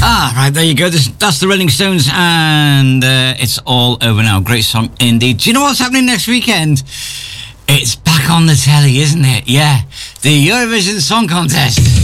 Right, there you go. That's the Rolling Stones, and it's all over now. Great song indeed. Do you know what's happening next weekend? It's back on the telly, isn't it? Yeah, the Eurovision Song Contest.